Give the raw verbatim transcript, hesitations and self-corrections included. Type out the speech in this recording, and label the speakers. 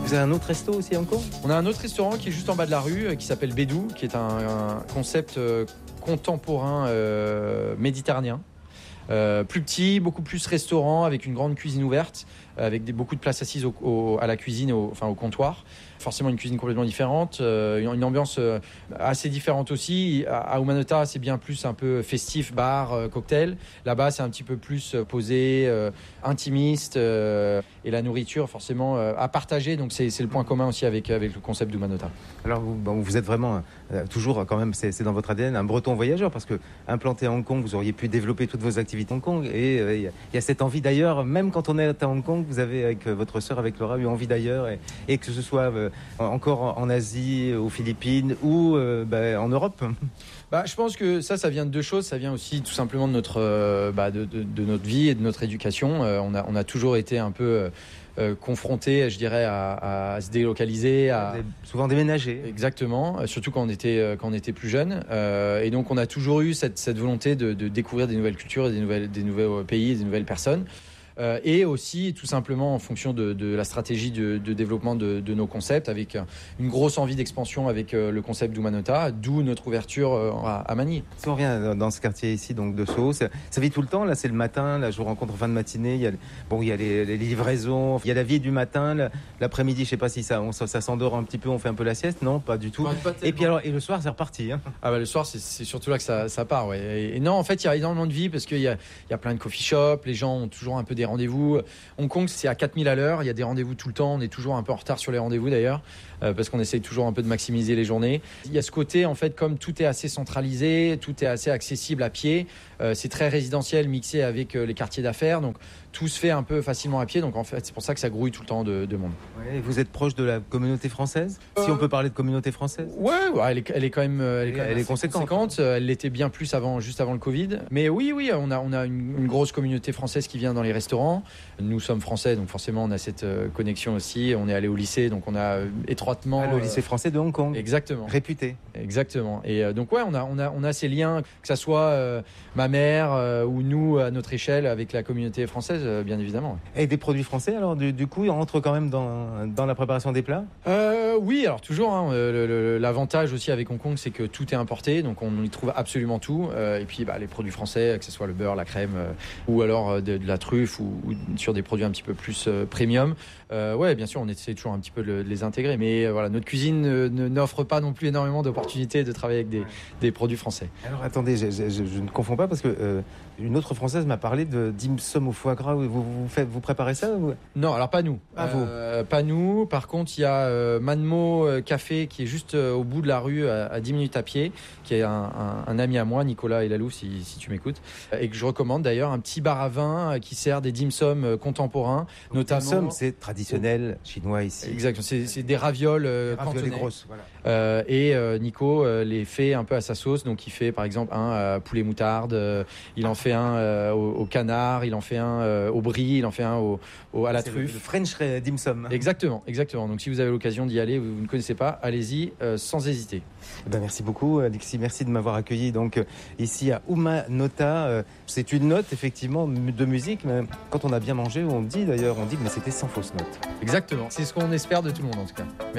Speaker 1: Vous avez un autre resto aussi à Hong Kong?
Speaker 2: On a un autre restaurant qui est juste en bas de la rue, euh, qui s'appelle Bédou, qui est un, un concept euh, contemporain euh, méditerranéen. Euh, plus petit, beaucoup plus restaurant, avec une grande cuisine ouverte, avec des, beaucoup de places assises au, au, à la cuisine, au, enfin au comptoir. Forcément une cuisine complètement différente, euh, une, une ambiance euh, assez différente aussi. À, à Umanota, c'est bien plus un peu festif, bar, euh, cocktail. Là-bas, c'est un petit peu plus euh, posé, euh, intimiste. Euh, et la nourriture, forcément, euh, à partager. Donc c'est, c'est le point commun aussi avec, avec le concept d'Umanota.
Speaker 1: Alors vous, bon, vous êtes vraiment, euh, toujours quand même, c'est, c'est dans votre A D N, un breton voyageur, parce que implanté à Hong Kong, vous auriez pu développer toutes vos activités à Hong Kong. Et il euh, y, y a cette envie d'ailleurs, même quand on est à Hong Kong, vous avez avec votre sœur, avec Laura, eu envie d'ailleurs. Et, et que ce soit euh, encore en Asie, aux Philippines ou euh, bah, en Europe.
Speaker 2: Bah, je pense que ça, ça vient de deux choses. Ça vient aussi tout simplement de notre, euh, bah, de, de, de notre vie et de notre éducation. Euh, on, a, on a toujours été un peu euh, confrontés, je dirais, à, à se délocaliser. À...
Speaker 1: Vous avez souvent déménagé.
Speaker 2: Exactement, euh, surtout quand on était, quand on était plus jeune. Euh, et donc, on a toujours eu cette, cette volonté de, de découvrir des nouvelles cultures, des, nouvelles, des nouveaux pays, des nouvelles personnes. Euh, et aussi tout simplement en fonction de, de la stratégie de, de développement de, de nos concepts, avec une grosse envie d'expansion avec euh, le concept d'Umanota, d'où notre ouverture euh, à, à Manille.
Speaker 1: Si on revient dans ce quartier ici, donc de Soho, ça, ça vit tout le temps. Là, c'est le matin. Là, je vous rencontre en fin de matinée. Il y a, bon, il y a les, les livraisons. Il y a la vie du matin. Là, l'après-midi, je sais pas si ça, on, ça, ça s'endort un petit peu. On fait un peu la sieste, non, pas du tout.
Speaker 2: Pas, pas
Speaker 1: et puis alors, et le soir, c'est reparti. Hein.
Speaker 2: Ah bah le soir, c'est, c'est surtout là que ça, ça part. Ouais. Et, et non, en fait, il y a énormément de vie parce qu'il y a, il y a plein de coffee shops. Les gens ont toujours un peu des rendez-vous. Hong Kong, c'est à quatre mille à l'heure. Il y a des rendez-vous tout le temps. On est toujours un peu en retard sur les rendez-vous d'ailleurs, euh, parce qu'on essaye toujours un peu de maximiser les journées. Il y a ce côté, en fait, comme tout est assez centralisé, tout est assez accessible à pied. Euh, c'est très résidentiel, mixé avec euh, les quartiers d'affaires. Donc, tout se fait un peu facilement à pied. Donc, en fait, c'est pour ça que ça grouille tout le temps de, de monde.
Speaker 1: Ouais, vous êtes proche de la communauté française, euh... si on peut parler de communauté française.
Speaker 2: Ouais, ouais elle, est, elle est quand même, elle est, quand même
Speaker 1: elle est conséquente.
Speaker 2: conséquente. Elle l'était bien plus avant, juste avant le Covid. Mais oui, oui, on a, on a une, une grosse communauté française qui vient dans les restaurants. Nous sommes français, donc forcément, on a cette euh, connexion aussi. On est allé au lycée, donc on a euh, étroitement.
Speaker 1: Ah, le lycée français de Hong Kong.
Speaker 2: Exactement.
Speaker 1: Réputé.
Speaker 2: Exactement. Et euh, donc ouais, on a, on a, on a ces liens, que ça soit euh, ma mère euh, ou nous à notre échelle avec la communauté française, euh, bien évidemment.
Speaker 1: Et des produits français, alors du, du coup, ils rentrent quand même dans, dans la préparation des plats.
Speaker 2: Euh, oui, alors toujours. Hein, le, le, l'avantage aussi avec Hong Kong, c'est que tout est importé, donc on y trouve absolument tout. Euh, et puis bah, les produits français, que ce soit le beurre, la crème, euh, ou alors euh, de, de la truffe, ou, ou sur des produits un petit peu plus euh, premium. Euh, ouais, bien sûr, on essaie toujours un petit peu de, de les intégrer, mais euh, voilà, notre cuisine euh, ne, n'offre pas non plus énormément d'opportunités de travailler avec des, des produits français.
Speaker 1: Alors attendez, je, je, je, je ne confonds pas parce que euh, une autre Française m'a parlé de dim sum au foie gras. Vous, vous, faites, vous préparez ça ou...
Speaker 2: Non, alors pas nous.
Speaker 1: Pas
Speaker 2: euh,
Speaker 1: vous.
Speaker 2: Pas nous. Par contre, il y a euh, Manmo Café qui est juste euh, au bout de la rue, à, à dix minutes à pied, qui est un, un, un ami à moi, Nicolas Elalou, si, si tu m'écoutes, et que je recommande d'ailleurs, un petit bar à vin qui sert des dim sum contemporains,
Speaker 1: donc,
Speaker 2: notamment.
Speaker 1: Dim sum, c'est traditionnel chinois ici.
Speaker 2: Exactement, c'est, c'est des ravioles, euh,
Speaker 1: des ravioles grosses, voilà.
Speaker 2: Euh, et euh, Nico euh, les fait un peu à sa sauce, donc il fait par exemple un euh, poulet moutarde, euh, il en fait un euh, au, au canard, il en fait un euh, au brie, il en fait un au, au, à la
Speaker 1: c'est
Speaker 2: truffe.
Speaker 1: Le, le French dim sum.
Speaker 2: Exactement, exactement. Donc si vous avez l'occasion d'y aller, vous, vous ne connaissez pas, allez-y euh, sans hésiter.
Speaker 1: Eh ben, merci beaucoup Alexis, merci de m'avoir accueilli donc ici à Umanota. Euh, c'est une note effectivement de musique, mais quand on a bien mangé, on dit d'ailleurs, on dit mais c'était sans fausse note.
Speaker 2: Exactement, c'est ce qu'on espère de tout le monde en tout cas.